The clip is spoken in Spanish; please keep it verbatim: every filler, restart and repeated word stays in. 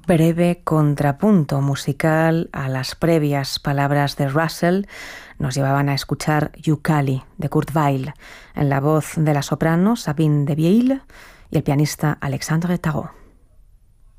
breve contrapunto musical a las previas palabras de Russell nos llevaban a escuchar Yukali de Kurt Weill, en la voz de la soprano Sabine de Vieille y el pianista Alexandre Tarot.